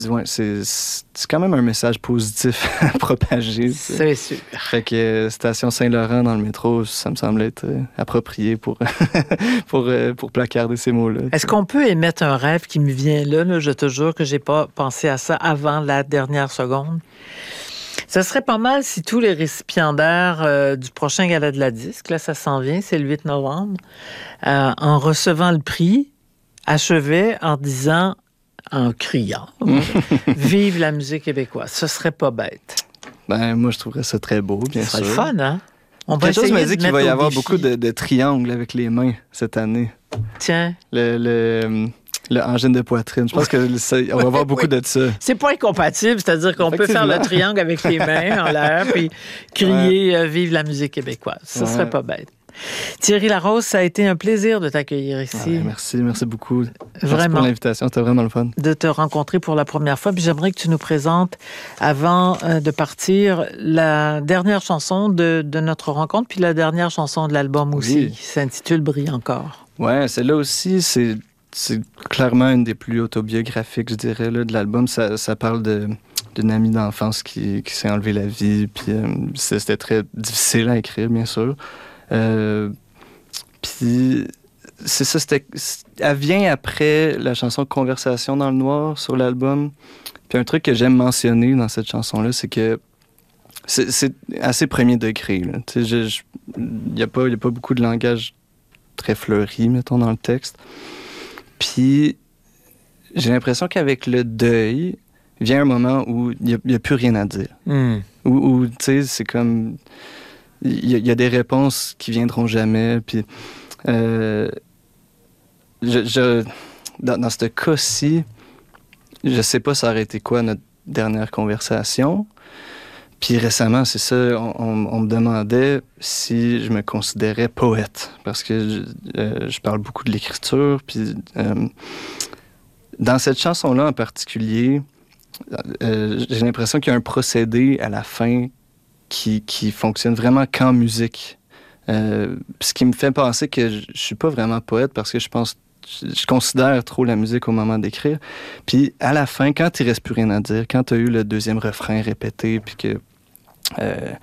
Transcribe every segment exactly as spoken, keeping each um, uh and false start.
Ouais, c'est, c'est quand même un message positif à propager. C'est sûr. Fait que euh, Station Saint-Laurent dans le métro, ça me semble être euh, approprié pour, pour, euh, pour placarder ces mots-là. Est-ce qu'on peut émettre un rêve qui me vient là, là? Je te jure que j'ai pas pensé à ça avant la dernière seconde. Ça serait pas mal si tous les récipiendaires euh, du prochain Gala de la Disque, là, ça s'en vient, c'est le huit novembre, euh, en recevant le prix, achevaient en disant, en criant, « Vive la musique québécoise ». Ce serait pas bête. Ben, moi, je trouverais ça très beau, bien sûr. Ce serait le fun, hein? On va Quelque chose me dit qu'il va y avoir défi. beaucoup de, de triangles avec les mains cette année. Tiens. Le, le, le angine de poitrine. Je pense que ça, on va avoir beaucoup oui. de ça. C'est pas incompatible, c'est-à-dire qu'on peut faire le triangle avec les mains en l'air puis crier ouais. « Vive la musique québécoise ». Ça ouais. serait pas bête. Thierry Larose, ça a été un plaisir de t'accueillir ici. Ouais, merci, merci beaucoup. Vraiment. Merci pour l'invitation, c'était vraiment le fun. De te rencontrer pour la première fois. Puis j'aimerais que tu nous présentes, avant euh, de partir, la dernière chanson de, de notre rencontre, puis la dernière chanson de l'album aussi, oui. qui s'intitule « Brille encore ». Ouais, celle-là aussi, c'est, c'est clairement une des plus autobiographiques, je dirais, là, de l'album. Ça, ça parle de, d'une amie d'enfance qui, qui s'est enlevé la vie, puis euh, c'était très difficile à écrire, bien sûr. Euh, puis c'est ça, c'était, elle vient après la chanson Conversation dans le noir sur l'album. Puis un truc que j'aime mentionner dans cette chanson-là, c'est que c'est, c'est assez premier degré. Il n'y a, a pas beaucoup de langage très fleuri, mettons, dans le texte. Puis j'ai l'impression qu'avec le deuil, vient un moment où il n'y a, a plus rien à dire. Mm. Où, où tu sais, c'est comme... Il y, y a des réponses qui viendront jamais. Puis, euh, je, je, dans, dans ce cas-ci, je sais pas ça aurait été quoi notre dernière conversation. Puis récemment, c'est ça, on, on, on me demandait si je me considérais poète. Parce que je, euh, je parle beaucoup de l'écriture. Puis, euh, dans cette chanson-là en particulier, euh, j'ai l'impression qu'il y a un procédé à la fin Qui, qui fonctionne vraiment qu'en musique. Euh, ce qui me fait penser que je, je suis pas vraiment poète parce que je pense, je, je considère trop la musique au moment d'écrire. Puis à la fin, quand il reste plus rien à dire, quand tu as eu le deuxième refrain répété, puis que euh,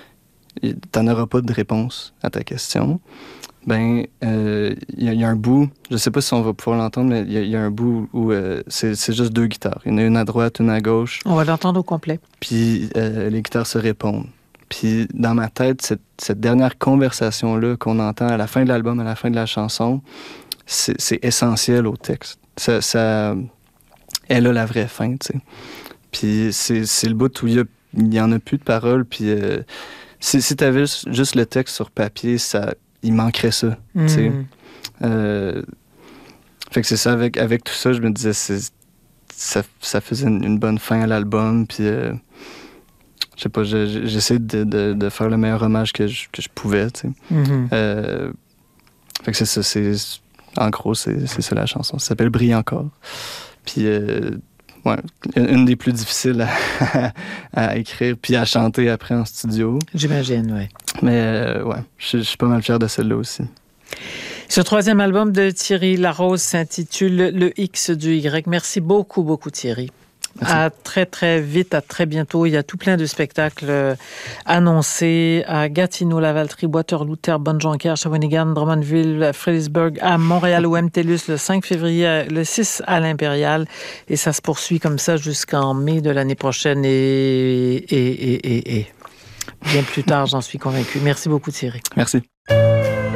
t'en auras pas de réponse à ta question, ben il euh, y, y a un bout, je sais pas si on va pouvoir l'entendre, mais il y, y a un bout où euh, c'est, c'est juste deux guitares. Il y en a une à droite, une à gauche. On va l'entendre au complet. Puis euh, les guitares se répondent. Puis dans ma tête, cette, cette dernière conversation-là qu'on entend à la fin de l'album, à la fin de la chanson, c'est, c'est essentiel au texte. Ça, ça, elle a la vraie fin, tu sais. Puis c'est, c'est le bout où il n'y en a plus de paroles. Puis euh, si, si tu avais juste le texte sur papier, ça, il manquerait ça, mm. tu sais. Euh, fait que c'est ça, avec, avec tout ça, je me disais, c'est, ça, ça faisait une, une bonne fin à l'album. Puis... Euh, je sais pas, je, j'essaie de, de, de faire le meilleur hommage que je, que je pouvais, tu sais. Mm-hmm. Euh, fait que c'est ça, c'est... En gros, c'est, c'est ça la chanson. Ça s'appelle « Brille encore ». Puis, euh, ouais, une des plus difficiles à, à écrire puis à chanter après en studio. J'imagine, oui. Mais, euh, ouais, je, je suis pas mal fier de celle-là aussi. Ce troisième album de Thierry Larose s'intitule « Le X du Y ». Merci beaucoup, beaucoup, Thierry. Merci. À très, très vite, à très bientôt. Il y a tout plein de spectacles annoncés à Gatineau, Lavaltrie, Waterloo, Terrebonne, Jonquière, Shawinigan, Drummondville, Fredericksburg, à Montréal, au M T L U S le cinq février, le six à l'Impérial. Et ça se poursuit comme ça jusqu'en mai de l'année prochaine et, et, et, et, et bien plus tard, j'en suis convaincue. Merci beaucoup, Thierry. Merci.